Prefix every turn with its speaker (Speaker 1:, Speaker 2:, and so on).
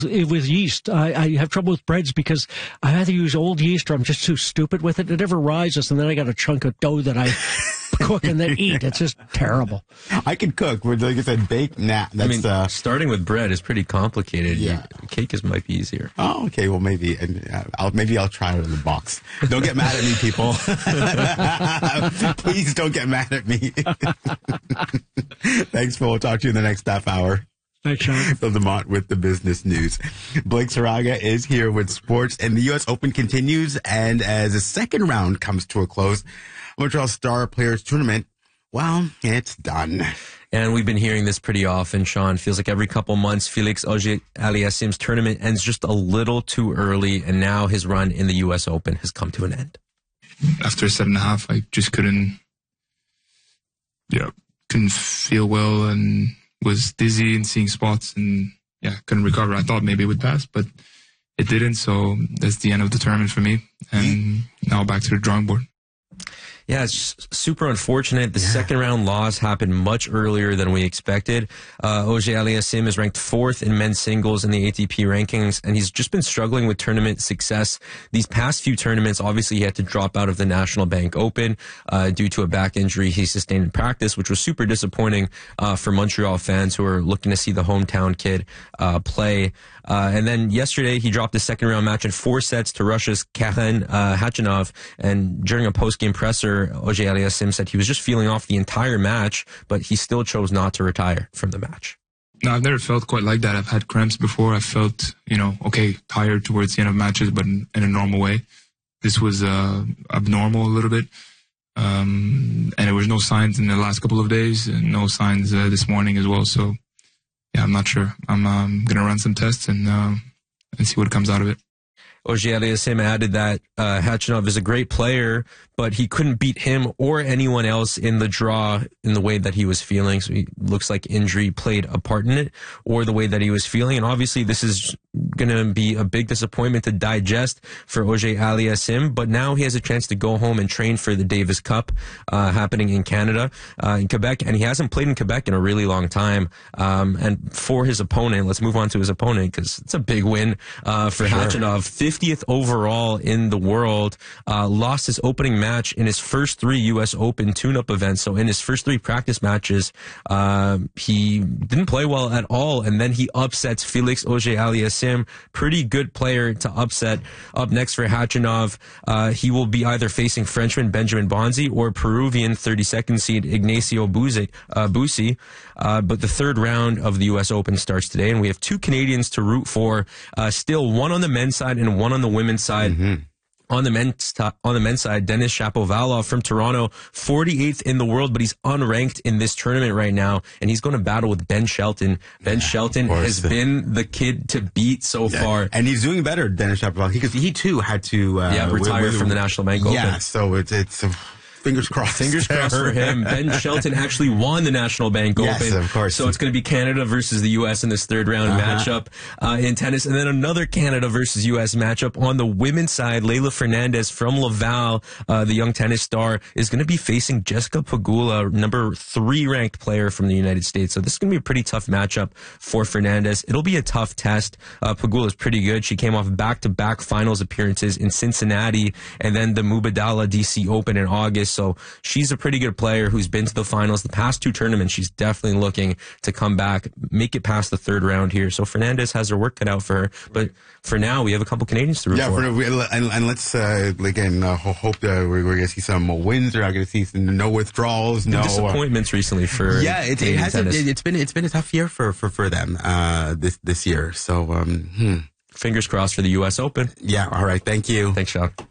Speaker 1: With yeast, I have trouble with breads because I either use old yeast or I'm just too stupid with it. It never rises, and then I got a chunk of dough that I cook and then eat. It's just terrible.
Speaker 2: I can cook, but like I said, bake, nah. That's,
Speaker 3: starting with bread is pretty complicated.
Speaker 2: Yeah.
Speaker 3: Cake might be easier.
Speaker 2: Oh, okay. Well, maybe I'll try it in the box. Don't get mad at me, people. Please don't get mad at me. Thanks, Phil. We'll talk to you in the next half hour.
Speaker 1: Thanks, Sean.
Speaker 2: Phil DeMont with the business news. Blake Saraga is here with sports, and the U.S. Open continues. And as the second round comes to a close, Montreal Star Players Tournament, well, it's done.
Speaker 3: And we've been hearing this pretty often, Sean. Feels like every couple months, Felix Auger-Aliassime's tournament ends just a little too early, and now his run in the U.S. Open has come to an end.
Speaker 4: After a set and a half, I just couldn't feel well and was dizzy and seeing spots and couldn't recover. I thought maybe it would pass, but it didn't. So that's the end of the tournament for me. And now back to the drawing board.
Speaker 3: Yeah, it's super unfortunate. The second round loss happened much earlier than we expected. Auger-Aliassime is ranked 4th in men's singles in the ATP rankings, and he's just been struggling with tournament success. These past few tournaments, obviously he had to drop out of the National Bank Open due to a back injury he sustained in practice, which was super disappointing for Montreal fans who are looking to see the hometown kid play. And then yesterday, he dropped a second round match in 4 sets to Russia's Karen Khachanov. And during a post-game presser, Auger-Aliassime said he was just feeling off the entire match, but he still chose not to retire from the match.
Speaker 4: No, I've never felt quite like that. I've had cramps before. I felt, tired towards the end of matches, but in a normal way. This was abnormal a little bit. And there was no signs in the last couple of days, and no signs this morning as well. So, yeah, I'm not sure. I'm going to run some tests and see what comes out of it.
Speaker 3: Auger-Aliassime added that Khachanov is a great player, but he couldn't beat him or anyone else in the draw in the way that he was feeling. So he looks like injury played a part in it, or the way that he was feeling. And obviously this is going to be a big disappointment to digest for Auger-Aliassime, but now he has a chance to go home and train for the Davis Cup happening in Canada, in Quebec. And he hasn't played in Quebec in a really long time. And for his opponent, let's move on to his opponent, because it's a big win for Khachanov. 50th overall in the world, lost his opening match in his first 3 U.S. Open tune-up events. So in his first 3 practice matches, he didn't play well at all, and then he upsets Felix Auger-Aliassime. Pretty good player to upset. Up next for Khachanov, he will be either facing Frenchman Benjamin Bonzi or Peruvian 32nd seed Ignacio Busi. But the third round of the U.S. Open starts today, and we have 2 Canadians to root for. Still, one on the men's side and one on the women's side. Mm-hmm. On the men's side, Denis Shapovalov from Toronto, 48th in the world, but he's unranked in this tournament right now, and he's going to battle with Ben Shelton. Ben Shelton has been the kid to beat so far.
Speaker 2: And he's doing better, Denis Shapovalov, because he too had to
Speaker 3: retire from the National Bank Open.
Speaker 2: Yeah, so it's fingers crossed.
Speaker 3: Fingers crossed for him. Ben Shelton actually won the National Bank Open.
Speaker 2: Yes, of course.
Speaker 3: So it's going to be Canada versus the U.S. in this third round matchup in tennis. And then another Canada versus U.S. matchup on the women's side. Leylah Fernandez from Laval, the young tennis star, is going to be facing Jessica Pegula, number 3 ranked player from the United States. So this is going to be a pretty tough matchup for Fernandez. It'll be a tough test. Pegula is pretty good. She came off back-to-back finals appearances in Cincinnati and then the Mubadala DC Open in August. So she's a pretty good player who's been to the finals the past 2 tournaments. She's definitely looking to come back, make it past the third round here. So Fernandez has her work cut out for her. But for now, we have a couple Canadians to root for.
Speaker 2: And let's again hope that we're going to see some wins. We're not going to see no withdrawals, no
Speaker 3: disappointments recently for
Speaker 2: it's been a tough year for them this year. So
Speaker 3: fingers crossed for the U.S. Open.
Speaker 2: Yeah. All right. Thank you.
Speaker 3: Thanks, Sean.